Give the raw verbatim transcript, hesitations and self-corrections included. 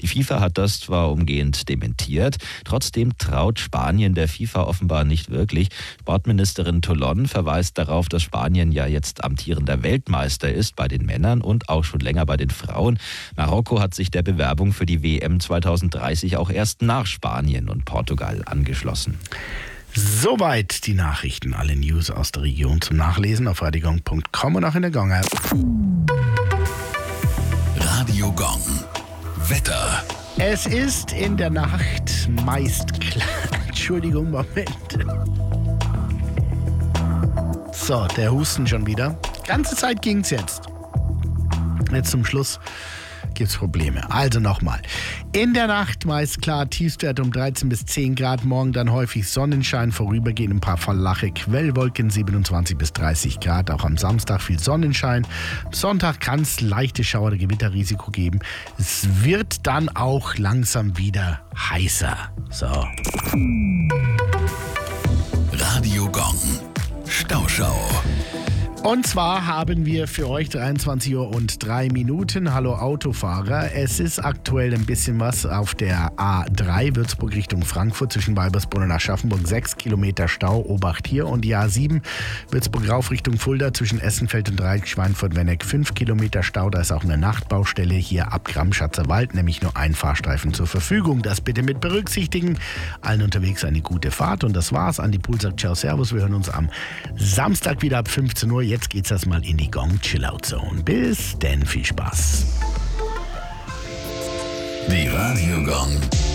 Die FIFA hat das zwar umgehend dementiert, trotzdem traut Spanien der FIFA offenbar nicht wirklich. Sportministerin Tolón verweist darauf, dass Spanien ja jetzt amtierender Weltmeister ist bei den Männern und auch schon länger bei den Frauen. Marokko hat sich der Bewerbung für die W M zweitausenddreißig auch erst nach Spanien und Portugal angeschlossen. Soweit die Nachrichten, alle News aus der Region zum Nachlesen auf radio gong punkt com und auch in der Gong-App. Radio Gong. Wetter. Es ist in der Nacht meist klar. Entschuldigung, Moment. So, der Husten schon wieder. Ganze Zeit ging's jetzt. Jetzt zum Schluss gibt's Probleme. Also nochmal. In der Nacht meist klar, Tiefstwert um dreizehn bis zehn Grad. Morgen dann häufig Sonnenschein, vorübergehend ein paar flache Quellwolken, siebenundzwanzig bis dreißig Grad. Auch am Samstag viel Sonnenschein. Am Sonntag kann es leichte Schauer- oder Gewitterrisiko geben. Es wird dann auch langsam wieder heißer. So. Radio Gong. Stauschau. Und zwar haben wir für euch dreiundzwanzig Uhr und drei Minuten. Hallo Autofahrer. Es ist aktuell ein bisschen was auf der A drei Würzburg Richtung Frankfurt zwischen Weibersbrunn und Aschaffenburg. sechs Kilometer Stau, Obacht hier. Und die A sieben Würzburg rauf Richtung Fulda zwischen Essenfeld und Dreieck Schweinfurt-Wenneck. fünf Kilometer Stau. Da ist auch eine Nachtbaustelle hier ab Gramm-Schatzer Wald, nämlich nur ein Fahrstreifen zur Verfügung. Das bitte mit berücksichtigen. Allen unterwegs eine gute Fahrt. Und das war's. Andi Pool sagt Ciao, Servus. Wir hören uns am Samstag wieder ab fünfzehn Uhr. Jetzt geht's erstmal in die Gong Chillout Zone. Bis denn, viel Spaß. Die Radio Gong